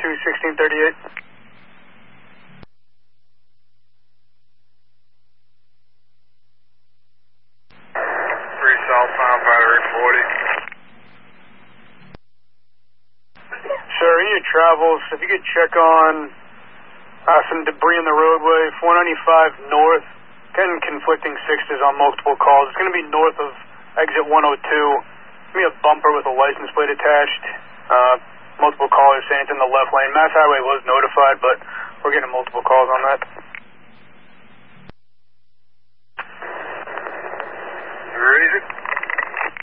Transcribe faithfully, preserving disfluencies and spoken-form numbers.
two, sixteen thirty-eight. Three southbound, battery forty. Sir, in your travels, if you could check on uh, some debris in the roadway, four ninety-five north, ten conflicting sixes on multiple calls. It's going to be north of exit one oh two. Give me a bumper with a license plate attached. Uh, multiple callers saying it's in the left lane. Mass Highway was notified, but we're getting multiple calls on that. Read it.